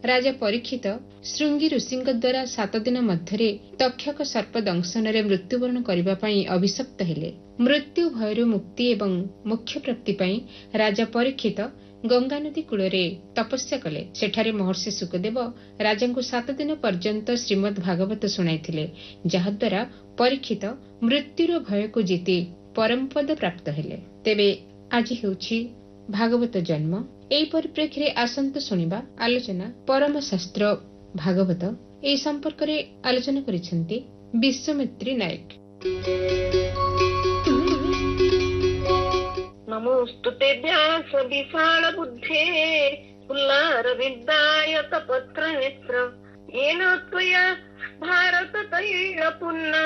राजा परीक्षित श्रृंगी ऋषिଙ୍କ द्वारा 7 दिन ମଧ୍ୟରେ ତକ୍ଷକ ସର୍ପ ଦଂଶନରେ ମୃତ୍ୟୁବରଣ କରିବା ପାଇଁ ଅଭିଶପ୍ତ ହେଲେ। ମୃତ୍ୟୁ ଭୟରୁ ମୁକ୍ତି ଏବଂ ମୋକ୍ଷ ପ୍ରାପ୍ତି ପାଇଁ ରାଜା ପରୀକ୍ଷିତ ଗଙ୍ଗା ନଦୀ କୂଳରେ ତପସ୍ୟା କଲେ। ସେଠାରେ ମହର୍ଷି ସୁକଦେବ ରାଜାଙ୍କୁ 7 ଦିନ ପର୍ଯ୍ୟନ୍ତ ଶ୍ରୀମଦ୍ ଭାଗବତ ଶୁଣାଇଥିଲେ, ଯାହାଦ୍ୱାରା ପରୀକ୍ଷିତ ମୃତ୍ୟୁର ଭୟକୁ ଜିତି ପରମପଦ ପ୍ରାପ୍ତ ହେଲେ। ତେବେ ଆଜି ହେଉଛି ଭାଗବତ ଜନ୍ମ। ଏହି ପରିପ୍ରେକ୍ଷୀରେ ଆସନ୍ତୁ ଶୁଣିବା ଆଲୋଚନା ପରମ ଶାସ୍ତ୍ର ଭାଗବତ। ଏହି ସମ୍ପର୍କରେ ଆଲୋଚନା କରିଛନ୍ତି ବିଶ୍ୱମିତ୍ରୀ ନାୟକ। नमोस्तुते व्यास विशाल बुद्धे पुल्लार विद्यायत पत्र नेत्र येन त्वया भारत तैल पुन्ना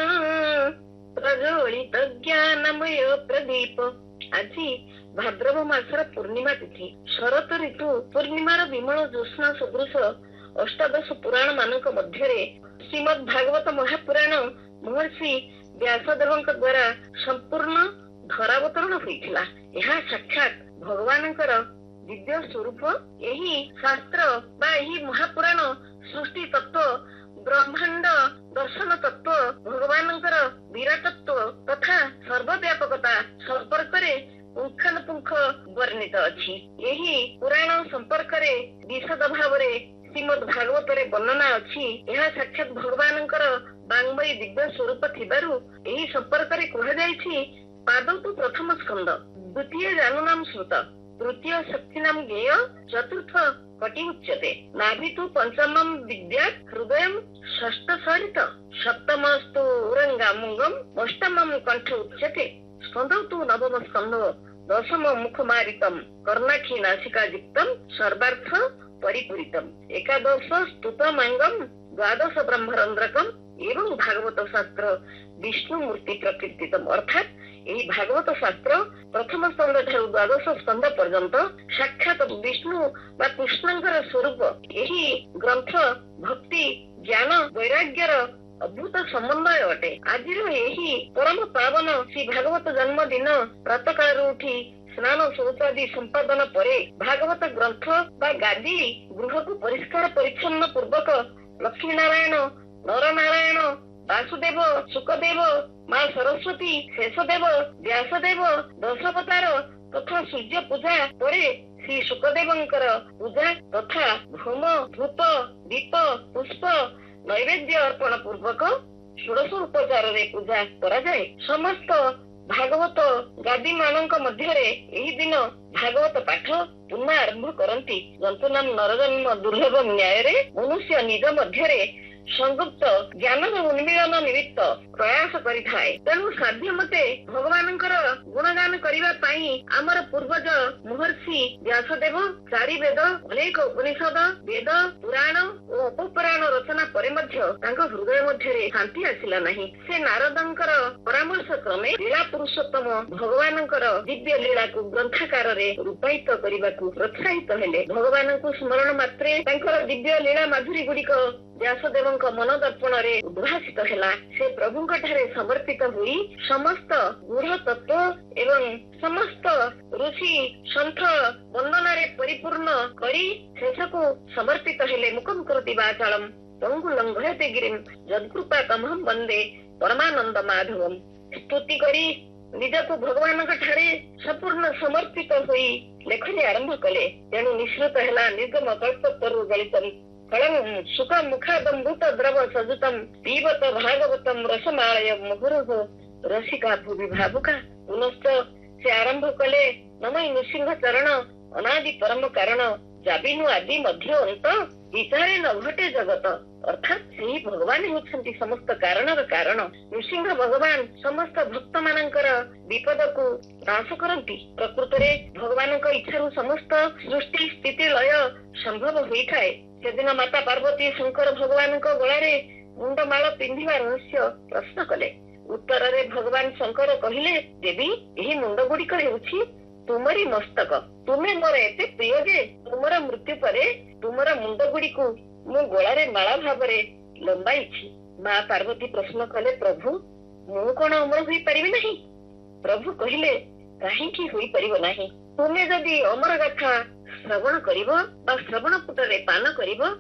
प्रज्वलित ज्ञानमय प्रदीप। আজি ଭାଦ୍ରବ ମାସର ପୂର୍ଣ୍ଣିମା ତିଥି। ଶରତ ଋତୁ ପୂର୍ଣ୍ଣିମାର ବିମଳ ଜ୍ୟୋତ୍ସ୍ନା ସଦୃଶ ଅଷ୍ଟାଦଶ ପୁରାଣ ମାନଙ୍କ ମଧ୍ୟରେ ଶ୍ରୀମଦ୍ ଭାଗବତ ମହାପୁରାଣ ମହର୍ଷି ବ୍ୟାସଦେବଙ୍କ ଦ୍ୱାରା ସମ୍ପୂର୍ଣ୍ଣ ଧରାବତରଣ ହୋଇଥିଲା। ଏହା ସାକ୍ଷାତ ଭଗବାନଙ୍କର ଦିବ୍ୟ ସ୍ୱରୂପ। ଏହି ଶାସ୍ତ୍ର ବା ଏହି ମହାପୁରାଣ ସୃଷ୍ଟି ତତ୍ତ୍ୱ, ବ୍ରହ୍ମାଣ୍ଡ ଦର୍ଶନ ତତ୍ତ୍ୱ, ଭଗବାନଙ୍କର ବିରାଟତ୍ୱ ତଥା ସର୍ବବ୍ୟାପକତା ସମ୍ପର୍କରେ ପୁଙ୍ଖାନୁପୁଙ୍ଖ ବର୍ଣ୍ଣିତ ଅଛି। ଏହି ପୁରାଣ ସମ୍ପର୍କରେ ବିଶଦ ଭାବରେ ଶ୍ରୀମଦ୍ ଭାଗବତରେ ବର୍ଣ୍ଣନା ଅଛି। ଏହା ସାକ୍ଷାତ ଭଗବାନଙ୍କର ବାଙ୍ଗ୍ମୟୀ ଦିବ୍ୟ ସ୍ୱରୂପ ଥିବାରୁ ଏହି ସମ୍ପର୍କରେ କୁହାଯାଇଛି। ପାଦତୁ ପ୍ରଥମ ସ୍କନ୍ଦ, ଦ୍ୱିତୀୟ ଜାନୁନାମ ଶ୍ରୁତ, ତୃତୀୟ ଶକ୍ତିନାମ ଜ୍ଞେୟ, ଚତୁର୍ଥ କଟି ଉଚ୍ୟତେ, ନାଭିତୁ ପଞ୍ଚମମ ବିଦ୍ୟା, ହୃଦୟଂ ଷଷ୍ଠ ସରିତ, ସପ୍ତମସ୍ତୁ ଉରଙ୍ଗାମୁଙ୍ଗମ, ଅଷ୍ଟମମ କଣ୍ଠ ଉଚ୍ୟତେ, ସ୍କନ୍ଧତୁ ନବମ ସ୍କନ୍ଧ, ଦଶମ ମୁଖମାରିତମ, କର୍ଣ୍ଣାକ୍ଷୀ ନାସିକା ଯୁକ୍ତମ, ସର୍ବାର୍ଥ ପରିପୂରିତମ, ଏକାଦଶ ସ୍ତୁତମାଙ୍ଗମ, ଦ୍ୱାଦଶ ବ୍ରହ୍ମରନ୍ଧ୍ରକମ ଏବଂ ଭାଗବତ ଶାସ୍ତ୍ର ବିଷ୍ଣୁ ମୂର୍ତ୍ତି ପ୍ରକୀର୍ତ୍ତିତମ। ଅର୍ଥାତ ଏହି ଭାଗବତ ଶାସ୍ତ୍ର ପ୍ରଥମ ସ୍କନ୍ଧ ଠାରୁ ଦ୍ୱାଦଶ ସ୍କନ୍ଧ ପର୍ଯ୍ୟନ୍ତ ସାକ୍ଷାତ ବିଷ୍ଣୁ ବା କୃଷ୍ଣଙ୍କର ସ୍ୱରୂପ। ଏହି ଗ୍ରନ୍ଥ ଭକ୍ତି, ଜ୍ଞାନ, ବୈରାଗ୍ୟର ଅଦ୍ଭୁତ ସମନ୍ୱୟ ଅଟେ। ଆଜିର ଏହି ପରମ ପାବନ ଶ୍ରୀ ଭାଗବତ ଜନ୍ମ ଦିନ ପ୍ରାତଃକାଳରୁ ଉଠି ସ୍ନାନ ଶୌଚାଦି ସମ୍ପାଦନ ପରେ ଭାଗବତ ଗ୍ରନ୍ଥ ବା ଗାଦି ଗୃହକୁ ପରିଷ୍କାର ପରିଚ୍ଛନ୍ନ ପୂର୍ବକ ଲକ୍ଷ୍ମୀ ନାରାୟଣ, ନରନାରାୟଣ, ବାସୁଦେବ, ସୁକଦେବ, ମା ସରସ୍ୱତୀ, ଶେଷଦେବ, ବ୍ୟାସଦେବ, ଦଶାବତାର ତଥା ସୂର୍ଯ୍ୟ ପୂଜା ପରେ ଶ୍ରୀ ସୁକଦେବଙ୍କର ପୂଜା ତଥା ହୋମ, ଧୂପ, ଦୀପ, ପୁଷ୍ପ, ନୈବେଦ୍ୟ ଅର୍ପଣ ପୂର୍ବକ ଷୋଡଶ ଉପଚାରରେ ପୂଜା କରାଯାଏ। ସମସ୍ତ ଭାଗବତ ଗାଦି ମାନଙ୍କ ମଧ୍ୟରେ ଏହି ଦିନ ଭାଗବତ ପାଠ ପୁନଃ ଆରମ୍ଭ କରନ୍ତି। ଜନ୍ତୁନାମ ନରଜନ୍ମ ଦୁର୍ଲଭ ନ୍ୟାୟରେ ମନୁଷ୍ୟ ନିଜ ମଧ୍ୟରେ ସଂଯୁକ୍ତ ଜ୍ଞାନର ଉନ୍ମିଳନ ନିମିତ୍ତ ପ୍ରୟାସ କରିଥାଏ। ତେଣୁ ସାଧ୍ୟ ମତେ ଭଗବାନଙ୍କର ଗୁଣଗାନ କରିବା ପାଇଁ ଆମର ପୂର୍ବଜ ମହର୍ଷି ବ୍ୟାସଦେବ 4 ବେଦ, ଅନେକ ଉପନିଷଦ, ବେଦ, ପୁରାଣ ଓ ଉପପୁରାଣ ରଚନା ପରେ ମଧ୍ୟ ତାଙ୍କ ହୃଦୟ ମଧ୍ୟରେ ଶାନ୍ତି ଆସିଲା ନାହିଁ। ସେ ନାରଦଙ୍କର ପରାମର୍ଶ କ୍ରମେ ଲୀଳା ପୁରୁଷୋତ୍ତମ ଭଗବାନଙ୍କର ଦିବ୍ୟ ଲୀଳାକୁ ଗ୍ରନ୍ଥାକାରରେ ରୂପାୟିତ କରିବାକୁ ପ୍ରୋତ୍ସାହିତ ହେଲେ। ଭଗବାନଙ୍କୁ ସ୍ମରଣ ମାତ୍ରେ ତାଙ୍କର ଦିବ୍ୟ ଲୀଳା ମାଧୁରୀ ଗୁଡିକ ବ୍ୟାସଦେବଙ୍କ ମନ ଦର୍ପଣରେ ଉଦ୍ଭାସିତ ହେଲା। ସେ ପ୍ରଭୁଙ୍କ ଠାରେ ସମର୍ପିତ ହୋଇ ସମସ୍ତ ଗୂଢ ତତ୍ତ୍ୱ ଏବଂ ସମସ୍ତ ଋଷି ସନ୍ଥ ବନ୍ଦନାରେ ପରିପୂର୍ଣ୍ଣ କରି ଶେଷକୁ ସମର୍ପିତ ହେଲେ। ମୁକଂ କରୋତି ବାଚାଳମ୍ ପଙ୍ଗୁ ଲଙ୍ଘୟତେ ଗିରିମ୍ ଯତ୍କୃପା ତମହଂ ବନ୍ଦେ ପରମାନନ୍ଦ ମାଧବମ୍। ସ୍ତୁତି କରି ନିଜକୁ ଭଗବାନଙ୍କ ଠାରେ ସମ୍ପୂର୍ଣ୍ଣ ସମର୍ପିତ ହୋଇ ଲେଖନୀ ଆରମ୍ଭ କଲେ। ତେଣୁ ନିଃସୃତ ହେଲା ନିର୍ଗମ କଳ୍ପତରୁ ଗଳିତମ୍ ଫଳଂ ସୁଖ ମୁଖାଦମ୍ଭୂତ ଦ୍ରବ ସଜୁତମ୍ ପିବତ ଭାଗବତಂ ରସମାଳୟ ମୁହୁଃ ରସିକା ଭୁବି ଭାବୁକା। ପୁନଶ୍ଚ ସେ ଆରମ୍ଭ କଲେ ନମଃ ନୃସିଂହ ଚରଣ ଅନାଦି ପରମ କାରଣ ଯାବିନୁ ଆଦି ମଧ୍ୟ ଅନ୍ତ ବିଚାରେ ନ ଘଟେ ଜଗତ। ଅର୍ଥାତ୍ ସେହି ଭଗବାନ ହେଉଛନ୍ତି ସମସ୍ତ କାରଣର କାରଣ। ନୃସିଂହ ଭଗବାନ ସମସ୍ତ ଭକ୍ତ ମାନଙ୍କର ବିପଦକୁ ନାଶ କରନ୍ତି। ପ୍ରକୃତରେ ଭଗବାନଙ୍କ ଇଚ୍ଛାରୁ ସମସ୍ତ ସୃଷ୍ଟି ସ୍ଥିତି ଲୟ ସମ୍ଭବ ହୋଇଥାଏ। ସେଦିନ ମାତା ପାର୍ବତୀ ଶଙ୍କର ଭଗବାନଙ୍କ ଗଳାରେ ମୁଣ୍ଡମାଳ ପିନ୍ଧିବା ରହସ୍ୟ ପ୍ରଶ୍ନ କଲେ। ଉତ୍ତରରେ ଭଗବାନ ଶଙ୍କର କହିଲେ, ଦେବୀ ଏହି ମୁଣ୍ଡ ଗୁଡିକ ହେଉଛି ତୁମରି ମସ୍ତକ। ତୁମେ ମୋର ଏତେ ପ୍ରିୟ ଯେ ତୁମର ମୃତ୍ୟୁ ପରେ ତୁମର ମୁଣ୍ଡ ଗୁଡିକୁ ମୁଁ ଗଳାରେ ମାଳା ଭାବରେ ଲମ୍ବାଇଛି। ମା ପାର୍ବତୀ ପ୍ରଶ୍ନ କଲେ, ପ୍ରଭୁ ମୁଁ କଣ ଅମର ହୋଇପାରିବି ନାହିଁ? ପ୍ରଭୁ କହିଲେ, କାହିଁକି ହୋଇପାରିବ ନାହିଁ? ତୁମେ ଯଦି ଅମର ଗାଥା ଶ୍ରବଣ କରିବ ବା ଶ୍ରବଣ ପୁଟରେ ପାନ କରିବ